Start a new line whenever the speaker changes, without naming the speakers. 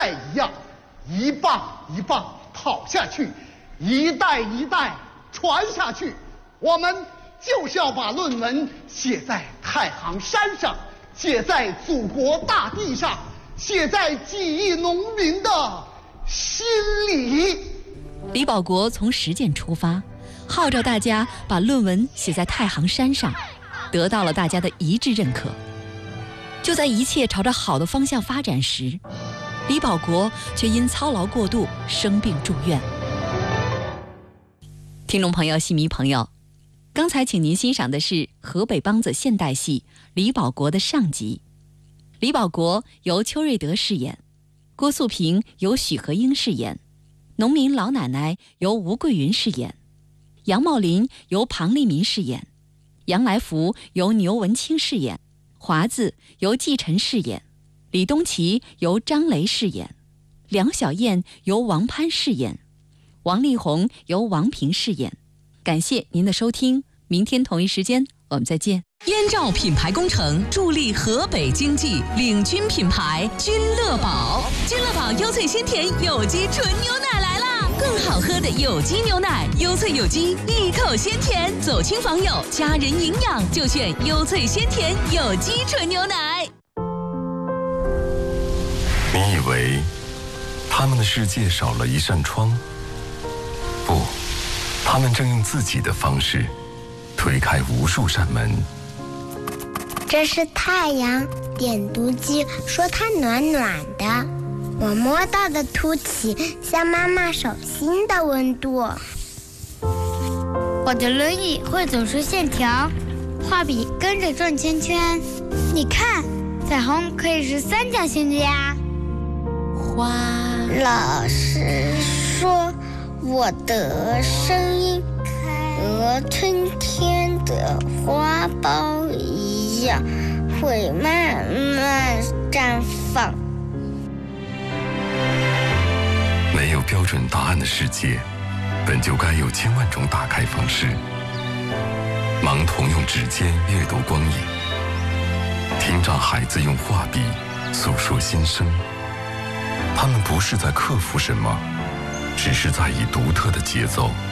一样，一棒一棒跑下去，一代一代传下去。我们就是要把论文写在太行山上，写在祖国大地上，写在几亿农民的心里。
李保国从实践出发，号召大家把论文写在太行山上，得到了大家的一致认可。就在一切朝着好的方向发展时，李保国却因操劳过度生病住院。听众朋友、戏迷朋友，刚才请您欣赏的是河北梆子现代戏李保国的上集。李保国由邱瑞德饰演，郭素萍由许和英饰演，农民老奶奶由吴桂云饰演，杨茂林由庞丽民饰演，杨来福由牛文清饰演，华子由季晨饰演，李东奇由张雷饰演，梁小燕由王潘饰演，王丽红由王平饰演。感谢您的收听，明天同一时间我们再见。
燕赵品牌工程助力河北经济，领军品牌君乐宝。君乐宝优萃鲜甜有机纯牛奶来啦！更好喝的有机牛奶，优萃有机，一口鲜甜，走亲访友，家人营养就选优萃鲜甜有机纯牛奶。
你以为他们的世界少了一扇窗？不，他们正用自己的方式推开无数扇门。
这是太阳，点读机说它暖暖的，我摸到的凸起像妈妈手心的温度。
我的轮椅会走出线条，画笔跟着转圈圈。你看，彩虹可以是三角形的呀。
老师说我的声音和春天的花苞一样，会慢慢绽放。
没有标准答案的世界，本就该有千万种打开方式。盲童用指尖阅读光影，听障孩子用画笔诉说心声。他们不是在克服什么，只是在以独特的节奏